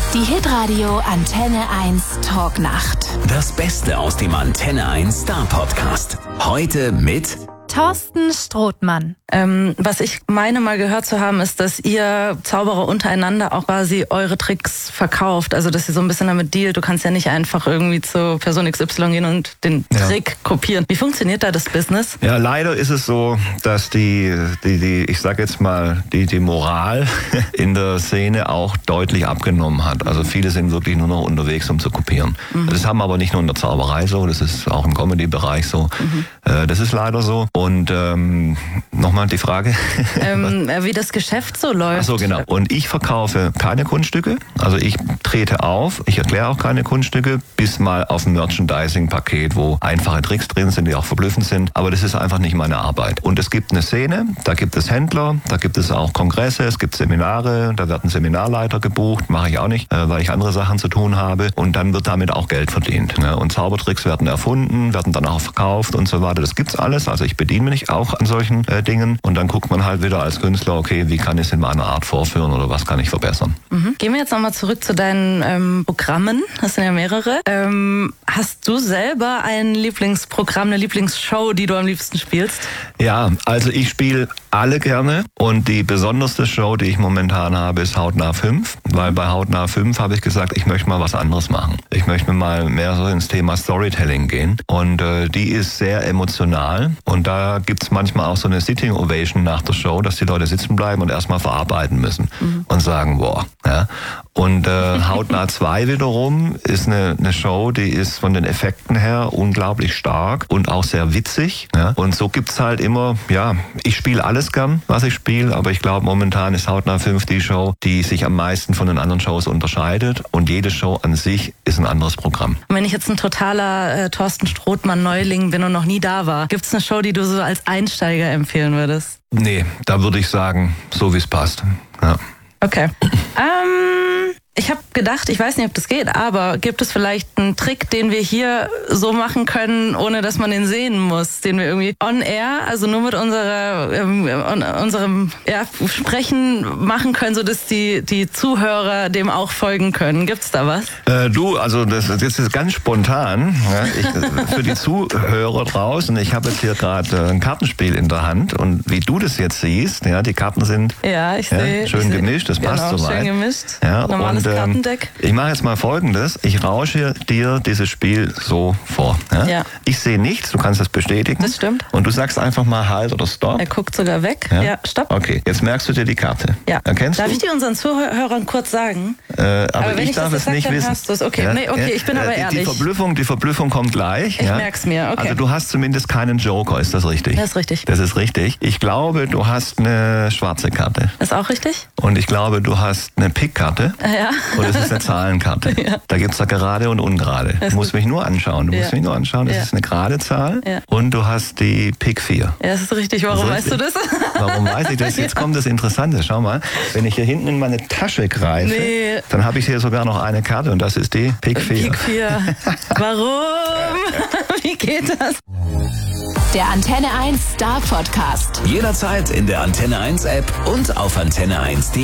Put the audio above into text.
Die Hitradio Antenne 1 Talknacht. Das Beste aus dem Antenne 1 Star Podcast. Heute mit Thorsten Strothmann. Was ich meine mal gehört zu haben, ist, dass ihr Zauberer untereinander auch quasi eure Tricks verkauft. Also, dass ihr so ein bisschen damit dealt. Du kannst ja nicht einfach irgendwie zu Person XY gehen und den Trick kopieren. Wie funktioniert da das Business? Ja, leider ist es so, dass die ich sag jetzt mal, die Moral in der Szene auch deutlich abgenommen hat. Also viele sind wirklich nur noch unterwegs, um zu kopieren. Das haben wir aber nicht nur in der Zauberei so, das ist auch im Comedy-Bereich so. Das ist leider so. Und nochmal die Frage. Wie das Geschäft so läuft. Ach so, genau. Und ich verkaufe keine Kunststücke. Also ich trete auf, ich erkläre auch keine Kunststücke, bis mal auf ein Merchandising-Paket, wo einfache Tricks drin sind, die auch verblüffend sind. Aber das ist einfach nicht meine Arbeit. Und es gibt eine Szene, da gibt es Händler, da gibt es auch Kongresse, es gibt Seminare, da werden Seminarleiter gebucht, mache ich auch nicht, weil ich andere Sachen zu tun habe. Und dann wird damit auch Geld verdient. Ne? Und Zaubertricks werden erfunden, werden dann auch verkauft und so weiter. Das gibt's alles. Also ich bediene mich auch an solchen Dingen. Und dann guckt man halt wieder als Künstler, okay, wie kann ich es in meiner Art vorführen oder was kann ich verbessern. Gehen wir jetzt nochmal zurück zu deinen Programmen. Das sind ja mehrere. Hast du selber ein Lieblingsprogramm, eine Lieblingsshow, die du am liebsten spielst? Ja, also ich spiele alle gerne und die besonderste Show, die ich momentan habe, ist Hautnah 5, weil bei Hautnah 5 habe ich gesagt, ich möchte mal was anderes machen. Ich möchte mal mehr so ins Thema Storytelling gehen und die ist sehr emotional und da gibt's manchmal auch so eine Sitting Ovation nach der Show, dass die Leute sitzen bleiben und erstmal verarbeiten müssen und sagen, boah. Ja. Und Hautnah 2 wiederum ist eine Show, die ist von den Effekten her unglaublich stark und auch sehr witzig. Ja. Und so gibt's halt immer, ja, ich spiele alles gern, was ich spiele, aber ich glaube, momentan ist Hautnah 5 die Show, die sich am meisten von den anderen Shows unterscheidet und jede Show an sich ist ein anderes Programm. Und wenn ich jetzt ein totaler Thorsten Strothmann-Neuling bin und noch nie da war, gibt's eine Show, die du so als Einsteiger empfehlen würdest? Nee, da würde ich sagen, so wie es passt. Ja. Okay. Ich habe gedacht, ich weiß nicht, ob das geht, aber gibt es vielleicht einen Trick, den wir hier so machen können, ohne dass man den sehen muss, den wir irgendwie on air, also nur mit unserem Sprechen machen können, sodass die Zuhörer dem auch folgen können? Gibt's da was? Also das ist ganz spontan. Ja, für die Zuhörer draußen, ich habe jetzt hier gerade ein Kartenspiel in der Hand und wie du das jetzt siehst, ja, die Karten sind schön gemischt, das passt soweit. Schön gemischt, normales Kartendeck. Ich mache jetzt mal Folgendes. Ich rausche dir dieses Spiel so vor. Ja? Ja. Ich sehe nichts, du kannst das bestätigen. Das stimmt. Und du sagst einfach mal Halt oder Stopp. Er guckt sogar weg. Ja, Stopp. Okay, jetzt merkst du dir die Karte. Ja. Erkennst Darf du? ich dir unseren Zuhörern kurz sagen? Aber ich darf es nicht wissen. Okay, ja? Okay, ich bin aber ehrlich. Die Verblüffung kommt gleich. Ich merk's mir, okay. Also du hast zumindest keinen Joker, ist das richtig? Das ist richtig. Das ist richtig. Ich glaube, du hast eine schwarze Karte. Ist auch richtig. Und ich glaube, du hast eine Pickkarte. Ja. Und es ist eine Zahlenkarte. Ja. Da gibt's da gerade und ungerade. Du musst mich nur anschauen. Das ist eine gerade Zahl. Ja. Und du hast die Pick 4. Ja, das ist richtig. Warum weißt du das? Warum weiß ich das? Jetzt kommt das Interessante. Schau mal, wenn ich hier hinten in meine Tasche greife, dann habe ich hier sogar noch eine Karte und das ist die Pick 4. Pick 4. Warum? Wie geht das? Der Antenne 1 Star Podcast. jederzeit in der Antenne 1 App und auf antenne1.de.